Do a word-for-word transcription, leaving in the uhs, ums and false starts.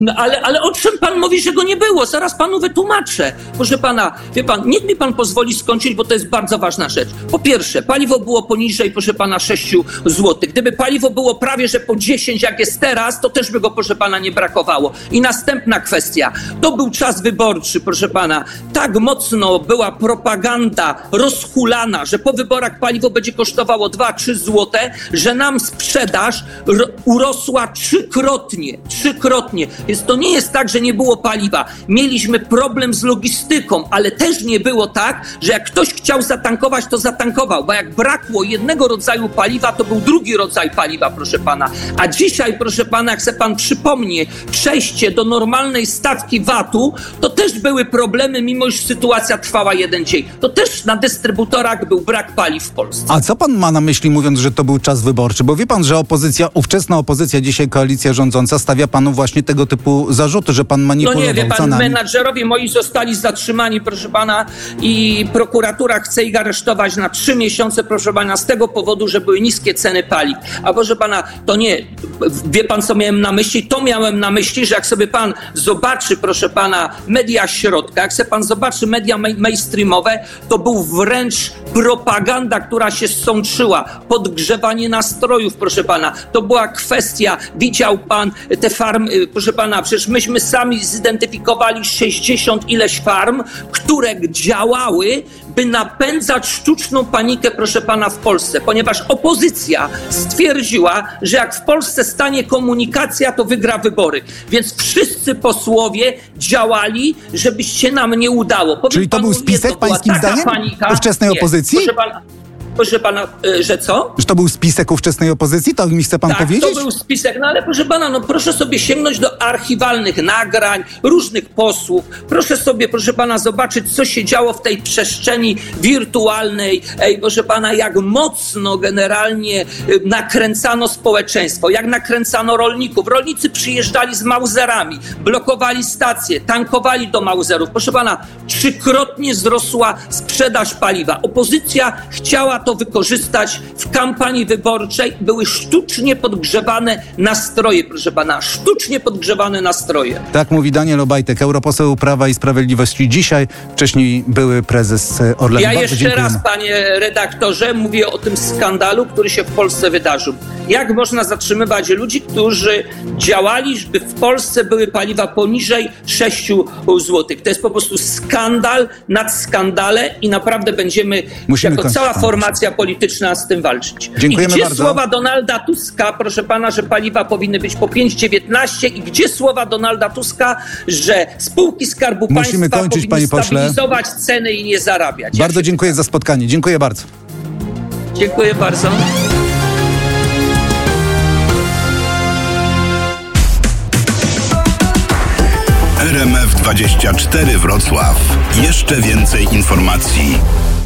No ale, ale o czym pan mówi, że go nie było? Zaraz panu wytłumaczę. Proszę pana, wie pan, niech mi pan pozwoli skończyć, bo to jest bardzo ważna rzecz. Po pierwsze, paliwo było poniżej, proszę pana, sześć złotych. Gdyby paliwo było prawie, że po dziesięć, jak jest teraz, to też by go, proszę pana, nie brakowało. I następna kwestia. To był czas wyborczy, proszę pana. Tak mocno była propaganda rozhulana, że po wyborach paliwo będzie kosztowało dwa trzy złote, że nam sprzedaż ro- urosła trzykrotnie. Trzykrotnie. Więc to nie jest tak, że nie było paliwa. Mieliśmy problem z logistyką, ale też nie było tak, że jak ktoś chciał zatankować, to zatankował, bo jak brakło jednego rodzaju paliwa, to był drugi rodzaj paliwa, proszę pana. A dzisiaj, proszę pana, jak se pan przypomni, przejście do normalnej stawki vatu, to też były problemy, mimo iż sytuacja trwała jeden dzień. To też na dystrybutorach był brak paliw w Polsce. A co pan ma na myśli, mówiąc, że to był czas wyborczy? Bo wie pan, że opozycja, ówczesna opozycja, dzisiaj koalicja rządząca, stawia panu właśnie tego typu zarzuty, że pan manipulował cenami. No nie, wie pan, cenami. menadżerowie moi zostali zatrzymani, proszę pana, i prokuratura chce ich aresztować na trzy miesiące, proszę pana, z tego powodu, że były niskie ceny paliw. A proszę pana, to nie, wie pan, co miałem na myśli? To miałem na myśli, że jak sobie pan zobaczy, proszę pana, media środka, jak sobie pan zobaczy media mainstreamowe, to był wręcz propaganda, która się sączyła, podgrzewanie nastrojów, proszę pana. To była kwestia, widział pan te farmy, proszę pana, przecież myśmy sami zidentyfikowali sześćdziesiąt ileś farm, które działały, by napędzać sztuczną panikę, proszę pana, w Polsce, ponieważ opozycja stwierdziła, że jak w Polsce stanie komunikacja, to wygra wybory. Więc wszyscy posłowie działali, żeby się nam nie udało. Powiem Czyli to był spisek, pańskim zdaniem, ówczesnej opozycji? Proszę pana, proszę pana, że co? Że to był spisek ówczesnej opozycji? To mi chce pan tak, powiedzieć? to był spisek, no ale proszę pana, no proszę sobie sięgnąć do archiwalnych nagrań, różnych posłów. Proszę sobie, proszę pana, zobaczyć, co się działo w tej przestrzeni wirtualnej. Ej, proszę pana, jak mocno generalnie nakręcano społeczeństwo, jak nakręcano rolników. Rolnicy przyjeżdżali z Mauserami, blokowali stacje, tankowali do Mauserów. Proszę pana, trzykrotnie wzrosła sprzedaż paliwa. Opozycja chciała to wykorzystać w kampanii wyborczej. Były sztucznie podgrzewane nastroje, proszę pana, sztucznie podgrzewane nastroje. Tak mówi Daniel Obajtek, europoseł Prawa i Sprawiedliwości. Dzisiaj, wcześniej były prezes Orlenu. Ja Bardzo jeszcze dziękujemy. raz, panie redaktorze, mówię o tym skandalu, który się w Polsce wydarzył. Jak można zatrzymywać ludzi, którzy działali, żeby w Polsce były paliwa poniżej sześć złotych? To jest po prostu skandal nad skandale i naprawdę będziemy Musimy jako kończyć, cała formacja polityczna z tym walczyć. Dziękujemy I gdzie bardzo. słowa Donalda Tuska, proszę pana, że paliwa powinny być po pięć dziewiętnaście i gdzie słowa Donalda Tuska, że spółki Skarbu Musimy Państwa kończyć, powinny panie pośle. stabilizować ceny i nie zarabiać. Bardzo Jak dziękuję za spotkanie. Dziękuję bardzo. Dziękuję bardzo. R M F dwadzieścia cztery Wrocław. Jeszcze więcej informacji.